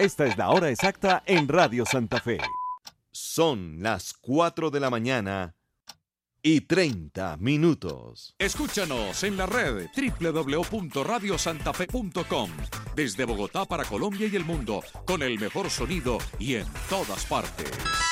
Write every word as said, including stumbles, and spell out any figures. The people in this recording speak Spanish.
Esta es la hora exacta en Radio Santa Fe. Son las cuatro de la mañana y treinta minutos. Escúchanos en la red doble u doble u doble u punto radio santa fe punto com. Desde Bogotá para Colombia y el mundo, con el mejor sonido y en todas partes.